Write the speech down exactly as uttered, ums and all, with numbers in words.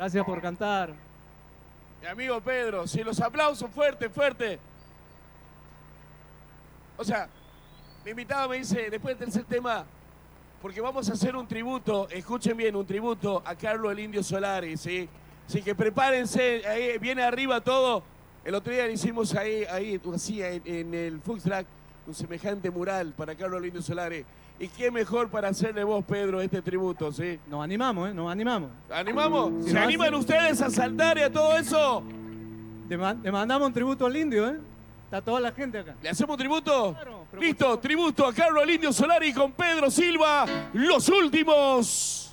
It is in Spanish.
Gracias por cantar. Mi amigo Pedro, si los aplausos fuerte, fuerte. O sea, mi invitado me dice, después del tercer tema, porque vamos a hacer un tributo, escuchen bien, un tributo a Carlos el Indio Solari, ¿sí? Así que prepárense, ahí viene arriba todo. El otro día le hicimos ahí, ahí así, en, en el Food Truck, un semejante mural para Carlos el Indio Solari. Y qué mejor para hacerle vos, Pedro, este tributo, ¿sí? Nos animamos, ¿eh? Nos animamos. ¿Animamos? Si ¿Se no animan hace- ustedes a saltar y a todo eso? Te, man- te mandamos un tributo al indio, ¿eh? Está toda la gente acá. ¿Le hacemos tributo? Claro, pero Listo, por favor. tributo a Carlos el Indio Solari con Pedro Silva, los últimos.